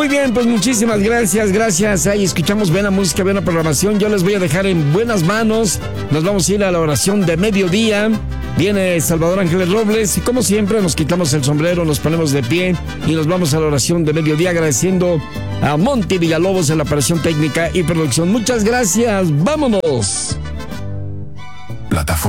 Muy bien, pues muchísimas gracias. Ahí escuchamos buena música, buena programación. Yo les voy a dejar en buenas manos. Nos vamos a ir a la oración de mediodía. Viene Salvador Ángeles Robles y como siempre nos quitamos el sombrero, nos ponemos de pie y nos vamos a la oración de mediodía agradeciendo a Monty Villalobos en la operación técnica y producción. Muchas gracias. ¡Vámonos! Plataforma